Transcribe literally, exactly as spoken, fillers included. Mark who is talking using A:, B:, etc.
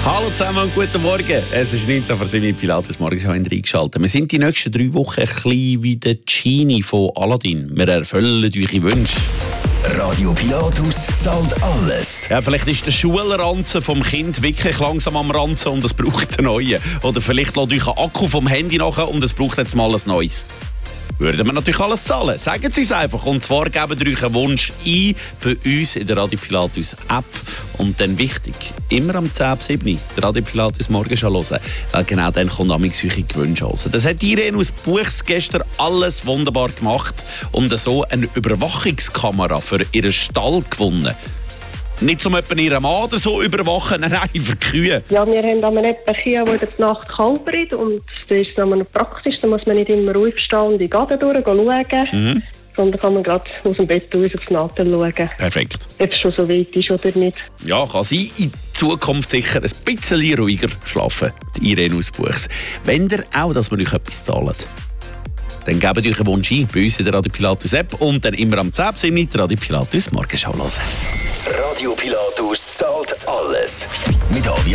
A: Hallo zusammen und guten Morgen. Es ist neunzehn vor sieben, Pilatus Morgenschau eingeschaltet. Wir sind die nächsten drei Wochen ein bisschen wie der Genie von Aladdin. Wir erfüllen eure Wünsche.
B: Radio Pilatus zahlt alles.
A: Ja, vielleicht ist der Schulranzen vom Kind wirklich langsam am Ranzen und es braucht einen neuen. Oder vielleicht lädt euch ein Akku vom Handy nach und es braucht jetzt mal ein neues. Würden wir natürlich alles zahlen. Sagen Sie es einfach. Und zwar geben Sie euch einen Wunsch ein bei uns in der Radio Pilatus App. Und dann wichtig, immer am zehn ab sieben der Radio Pilatus Morgenschau hören. Weil genau dann kommt amigs eure Gewünsche raus. Das hat Irene aus Buchs gestern alles wunderbar gemacht und so eine Überwachungskamera für ihren Stall gewonnen. Nicht um jemanden ihren Mann oder so überwachen, nein, nein, für Kühe.
C: Ja, wir haben aber nicht Kühe, die in der Nacht kalbern. Und das ist dann noch praktisch, da muss man nicht immer aufstehen und in die Gaden durch schauen. Mhm. Sondern kann man gerade aus dem Bett raus aufs Nadel schauen.
A: Perfekt.
C: Ob es schon so weit ist oder nicht.
A: Ja, kann sein. In Zukunft sicher ein bisschen ruhiger schlafen, die Irene aus Buchs. Wenn ihr auch, dass wir euch etwas zahlen, dann gebt euch einen Wunsch ein bei uns in der Radio Pilatus App und dann immer am zehn Uhr mit der Radio Pilatus Morgenschau hören.
B: Radio Pilatus zahlt alles. Mit Avian.